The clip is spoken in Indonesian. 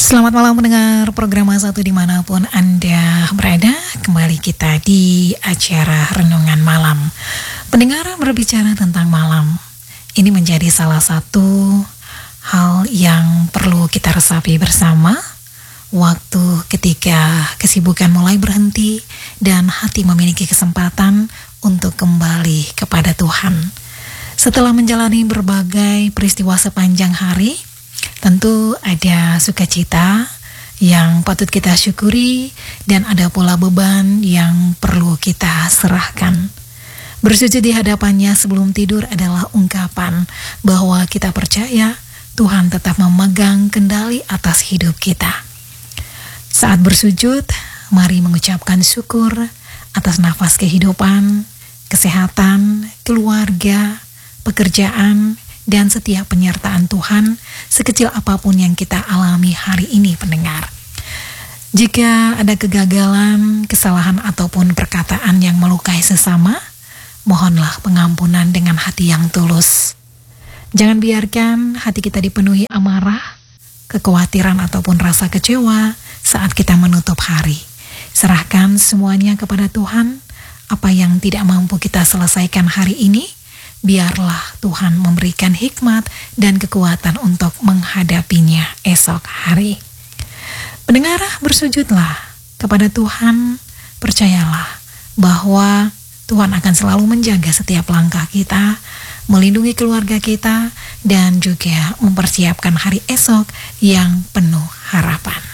Selamat malam mendengar program Satu dimanapun Anda berada. Kembali kita di acara Renungan Malam. Pendengar berbicara tentang malam. Ini menjadi salah satu hal yang perlu kita resapi bersama. Waktu ketika kesibukan mulai berhenti dan hati memiliki kesempatan untuk kembali kepada Tuhan. Setelah menjalani berbagai peristiwa sepanjang hari, tentu ada sukacita yang patut kita syukuri dan ada pula beban yang perlu kita serahkan. Bersujud di hadapannya sebelum tidur adalah ungkapan bahwa kita percaya Tuhan tetap memegang kendali atas hidup kita. Saat bersujud, mari mengucapkan syukur atas nafas kehidupan, kesehatan, keluarga, pekerjaan, dan setiap penyertaan Tuhan sekecil apapun yang kita alami hari ini, pendengar. Jika ada kegagalan, kesalahan ataupun perkataan yang melukai sesama, mohonlah pengampunan dengan hati yang tulus. Jangan biarkan hati kita dipenuhi amarah, kekhawatiran ataupun rasa kecewa saat kita menutup hari. Serahkan semuanya kepada Tuhan. Apa yang tidak mampu kita selesaikan hari ini, biarlah Tuhan memberikan hikmat dan kekuatan untuk menghadapinya esok hari. Pendengar, bersujudlah kepada Tuhan, percayalah bahwa Tuhan akan selalu menjaga setiap langkah kita, melindungi keluarga kita, dan juga mempersiapkan hari esok yang penuh harapan.